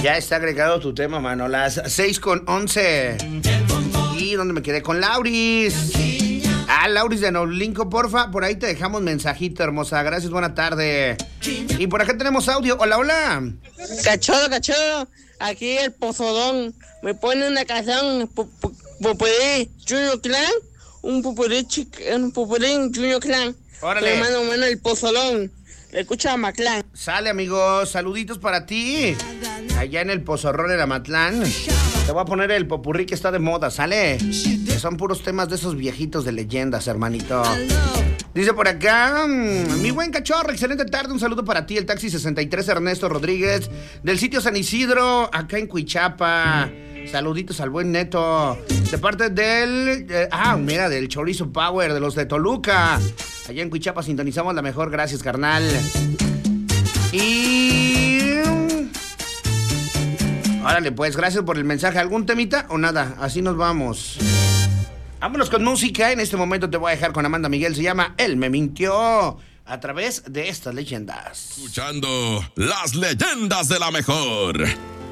Ya está agregado tu tema, mano. Las 6:11. ¿Y dónde me quedé? Con Lauris. Lauris de Naulinco, porfa. Por ahí te dejamos mensajito, hermosa. Gracias, buena tarde. Y por acá tenemos audio. Hola, hola. Cachorro. Aquí el Pozodón. Me pone una canción Popurrí Junior Clan. Un Popurrí Junior Clan. Órale. Hermano, el Pozolón. Le escucha a Maclán. Sale, amigos. Saluditos para ti. Allá en el Pozorrón de Amatlán. Te voy a poner el popurrí que está de moda, ¿sale? Que son puros temas de esos viejitos de leyendas, hermanito. Dice por acá, mi buen cachorro, excelente tarde. Un saludo para ti, el Taxi 63 Ernesto Rodríguez, del sitio San Isidro, acá en Cuichapa. Saluditos al buen Neto. De parte del... del Chorizo Power, de los de Toluca. Allá en Cuichapa sintonizamos la mejor. Gracias, carnal. Y... órale, pues, gracias por el mensaje. ¿Algún temita o nada? Así nos vamos. Vámonos con música. En este momento te voy a dejar con Amanda Miguel. Se llama Él me mintió. A través de estas leyendas. Escuchando las leyendas de la mejor.